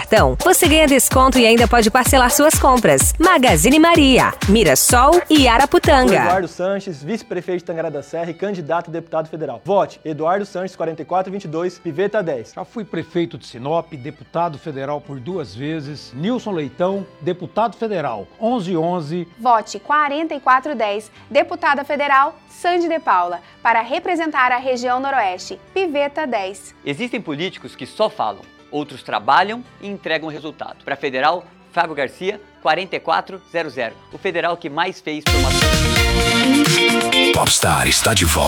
cartão, você ganha desconto e ainda pode parcelar suas compras. Magazine Maria, Mirassol e Araputanga. Eduardo Sanches, vice-prefeito de Tangará da Serra e candidato a deputado federal. Vote Eduardo Sanches 4422, Piveta 10. Já fui prefeito de Sinop, deputado federal por 2 vezes. Nilson Leitão, deputado federal, 1111. Vote 4410, deputada federal Sandy de Paula, para representar a região Noroeste, Piveta 10. Existem políticos que só falam, outros trabalham e entregam resultado. Para federal, Fábio Garcia, 4400, o federal que mais fez promoção. Popstar está de volta.